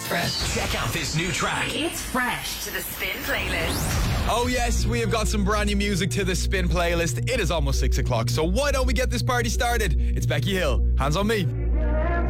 Fresh. Check out this new track. It's fresh to the Spin playlist. Oh yes, we have got some brand new music to the Spin playlist. It is almost 6 o'clock, so why don't we get this party started? It's Becky Hill. Hands on me.